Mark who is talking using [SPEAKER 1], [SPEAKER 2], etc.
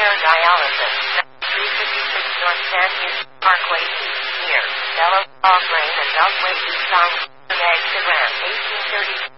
[SPEAKER 1] Dialysis, 356 North San Diego Parkway East, near Bella, Lane and Beltway East on Instagram, 1830.